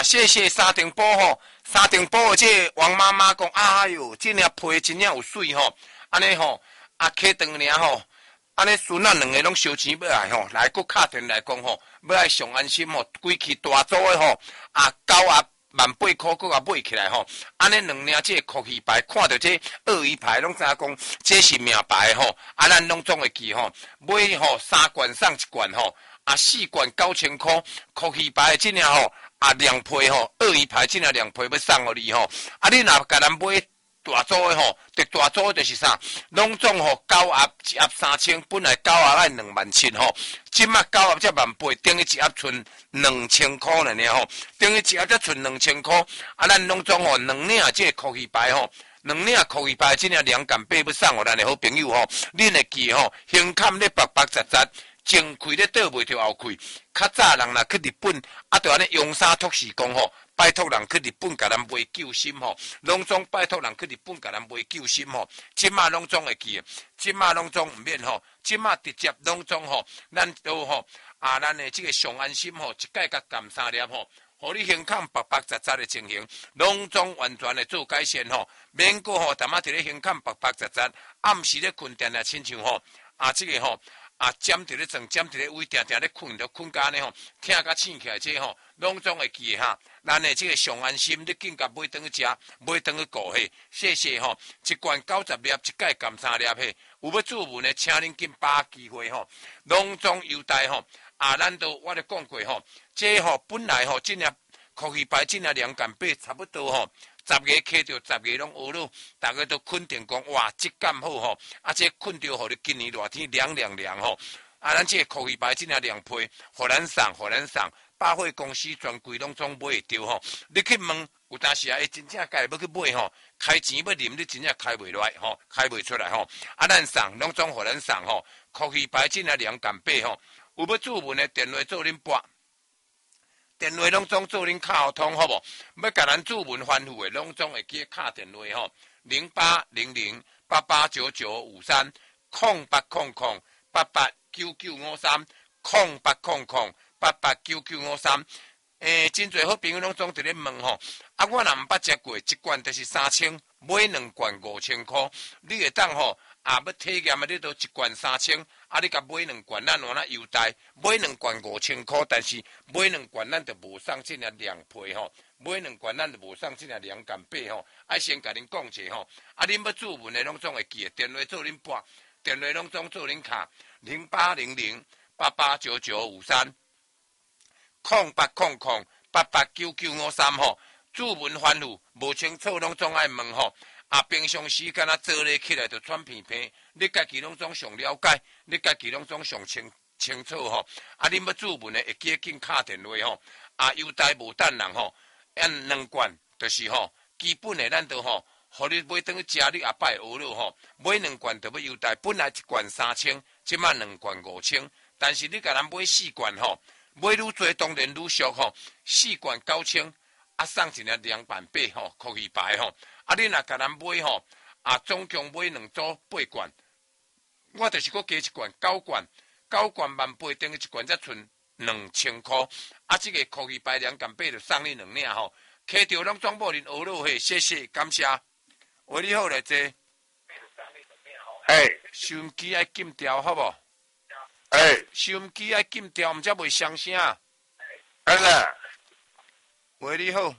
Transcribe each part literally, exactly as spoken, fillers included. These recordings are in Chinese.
谢谢沙丁堡吼，沙丁堡这王妈妈讲，哎哟，这领皮真正有水吼，安尼吼，啊，开长尔吼，安尼孙仔两个拢收钱要来吼，来搁敲电来讲吼，要来上安心吼，规气大组的吼，啊，狗啊万八块搁啊买起来吼，安尼两领这酷鱼牌，看到这鳄鱼牌拢知影讲，这是名牌吼，啊，咱拢总会记吼，买吼三罐送一罐吼，啊，四罐九千块，酷鱼牌这领吼。啊，凉皮吼，鳄鱼牌这领凉皮要送互你吼，啊，你若甲咱买大组的吼，特大组的就是啥，拢总吼九盒一盒三千，本来九盒爱两万七吼，即马九盒才万八，等于一盒剩两千块了呢吼，等于一盒才剩两千块，啊，咱拢总吼两领这酷鱼牌吼。两领酷鱼牌，这领凉感杯要送互咱的好朋友吼，恁会记吼，胸坎咧白白杂杂。前开咧倒袂着后开，较早人若去日本，啊，着安尼用衫托事讲吼，拜托人去日本甲咱买救心吼，拢总拜托人去日本甲咱买救心吼，即马拢总会记，即马拢总毋免吼，即马直接拢总吼，咱都吼啊，咱的即个上安心吼，一盖甲含三粒吼，互你胸坎白白杂杂的情形，拢总完全的做改善吼，免过吼，淡仔伫咧胸坎白白杂杂，暗时咧困定定亲像吼啊，即个吼。啊，尖伫咧床，尖伫咧位，定定咧困，着困甲呢吼，听甲醒起来这吼，拢总会记哈。咱的这个上安心，你紧甲买转去食，买转去顾嘿。谢谢吼，一罐九十粒，一盖含三粒嘿。有要注文的，请恁紧把握机会吼，拢总优待吼。啊，咱都我咧讲过吼，这吼本来吼，这领酷鱼牌，这领凉感八差不多吼。十个开着，十个拢学了，大家都肯定讲哇，质感好吼，啊，这困着，互你今年热天凉凉凉吼，啊，咱这个酷鱼牌真正凉皮，互咱送，互咱送，百货公司专柜拢总买会着吼。你去问，有当时啊，伊真正家要去买吼，开钱要啉，你真正开袂来吼，开袂出来吼。啊，咱送拢总互咱送吼，酷鱼牌真正凉感八吼，有要注文的电话做恁拨。电话拢总做恁敲通好无？要甲咱注文吩咐的，拢总会记敲电话吼，零八零零八八九九五三空八空空八八九九五三空八空空八八九九五三。诶，真侪好朋友拢总伫咧问吼，啊，我若毋捌食过，一罐就是三千，买两罐五千块，你会当吼？啊，要体验啊，你都一罐三千，啊，你甲买两罐，咱换那优待，买两罐五千块，但是买两罐咱就无送这领凉皮吼，买两罐咱就无送这领凉干贝吼，爱先甲恁讲者吼，啊，恁要注文的拢总会记的，电话做恁拨，电话拢总做恁卡，零八零零八八九九五三，空八空空八八九九五三吼，注文吩咐无清楚拢总爱问吼。啊，平常时间啊，做咧起来就喘片片，你家己拢总上了解，你家己拢总上清清楚吼。啊，恁要注文的会记紧敲电话吼。啊，优待无等人吼，按两罐就是吼，基本的咱都吼，互你买转去食，你后摆学了吼。买两罐就要优待，本来一罐三千，即卖两罐五千，但是你甲咱买四罐吼，买愈多当然愈俗吼，四罐九千，啊送一领凉板八吼，酷鱼牌吼。啊，你若甲咱买吼，啊，总共买两组八罐，我就是搁加一罐九罐，九罐万八等于一罐才剩两千块。啊，这个酷鱼牌凉干贝就送你两领吼，摕着拢总无恁学了嘿，谢谢感谢。喂，你好来坐。 哎， 收音机爱禁掉好无？ 哎， 收音机爱禁掉，毋则袂响声。 哎啦， 喂，你好。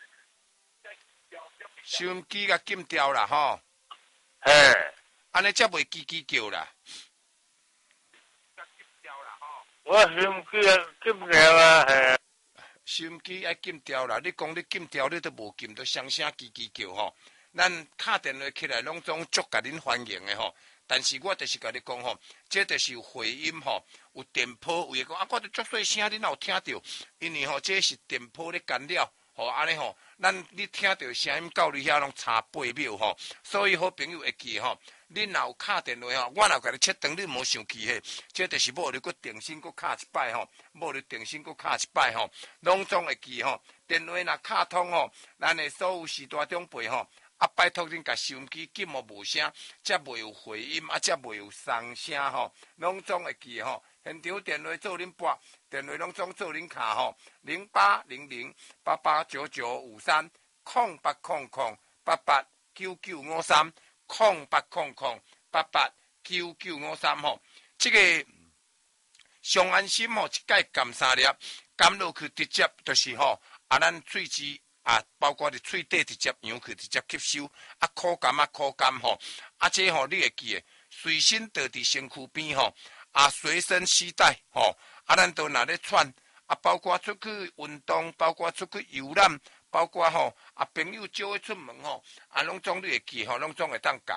收音机甲禁掉啦吼， 哎， 安尼才袂叽叽叫啦。 我收音机啊禁掉啊，嘿。 收音机爱禁掉啦，你讲你禁掉，你都无禁，都声声叽叽叫吼。咱敲电话起来，拢总足甲恁欢迎的吼。但是我就是甲你讲吼，这就是有回音吼，有电波，有讲啊，我都足细声，你哪有听到？因为吼，这是电波咧干扰。吼，安尼吼，咱你听到声音到你遐拢差八秒吼，所以好朋友会记吼。你若有敲电话吼，我若甲你切断，你无生气嘿，这就是无你搁定心搁敲一摆吼，无你定心搁敲一摆吼，拢总会记吼。电话若敲通吼，咱的所有时大长辈吼，啊拜托恁甲收音机禁哦无声，才袂有回音，啊才袂有送声吼，拢总会记吼。 现场电话做恁拨，电话拢总做恁卡吼，零八零零八八九九五三，空八空空八八九九五三，空八空空八八九九五三吼，这个上安心吼，一盖含三粒，含落去直接就是吼，啊，咱喙齿啊，包括伫喙底直接扬去，直接吸收，啊，口感啊，口感吼，啊，这吼你会记诶，随身带伫身躯边吼，啊，随身携带吼，啊，咱都若咧喘，啊，包括出去运动，包括出去游览，包括吼，啊，朋友招伊出门吼，啊，拢总你会记吼，拢总会当教。